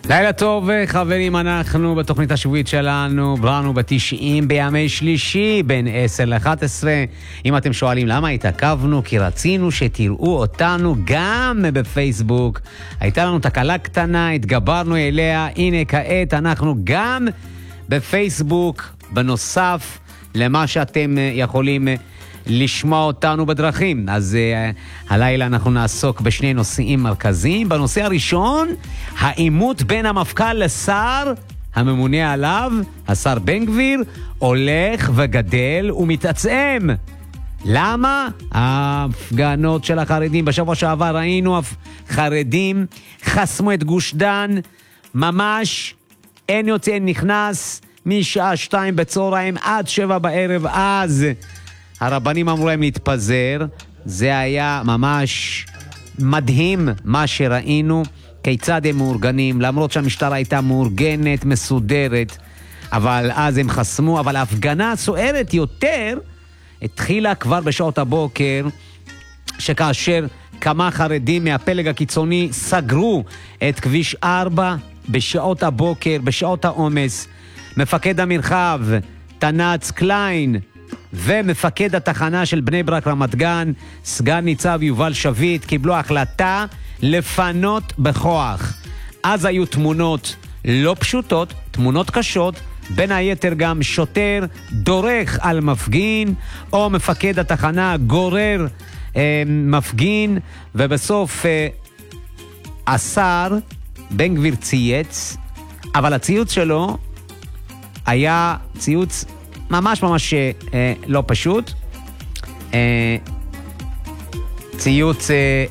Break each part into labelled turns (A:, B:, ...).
A: לילה טוב חברים, אנחנו בתוכנית השבועית שלנו, ברנו ב-90 בימי שלישי בין 10 ל-11. אם אתם שואלים למה התעכבנו, כי רצינו שתראו אותנו גם בפייסבוק. הייתה לנו תקלה קטנה, התגברנו אליה, הנה כעת אנחנו גם בפייסבוק, בנוסף למה שאתם יכולים לשמוע אותנו בדרכים. אז הלילה אנחנו נעסוק בשני נושאים מרכזיים. בנושא הראשון, העימות בין המפכ"ל לשר הממונה עליו, השר בן גביר, הולך וגדל ומתעצם. למה? ההפגנות של החרדים. בשבוע שעבר ראינו חרדים חסמו את גוש דן, ממש אין יוצא אין נכנס, משעה 2 בצהריים עד 7 בערב. אז הרבנים אמרו להם להתפזר. זה היה ממש מדהים מה שראינו, כיצד הם מאורגנים, למרות שהמשטרה הייתה מאורגנת, מסודרת, אבל אז הם חסמו. אבל ההפגנה הסוערת יותר התחילה כבר בשעות הבוקר, שכאשר כמה חרדים מהפלג הקיצוני סגרו את כביש 4 בשעות הבוקר, בשעות העומס. מפקד המרחב תנץ קליין ומפקד התחנה של בני ברק רמת גן, סגן ניצב יובל שביט, קיבלו החלטה לפנות בכוח. אז היו תמונות לא פשוטות, תמונות קשות, בין היתר גם שוטר דורך על מפגין, או מפקד התחנה גורר מפגין, ובסוף השר בן גביר צייץ, אבל הציוץ שלו היה ציוץ ממש לא פשוט. ציוץ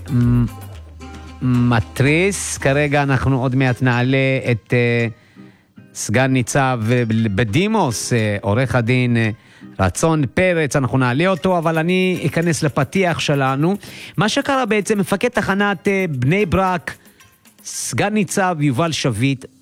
A: מטריס. כרגע אנחנו עוד מעט נעלה את סגן ניצב בדימוס, עורך הדין רצון פרץ, אנחנו נעלה אותו, אבל אני אכנס לפתיח שלנו. מה שקרה בעצם, מפקד תחנת בני ברק, סגן ניצב יובל שביט,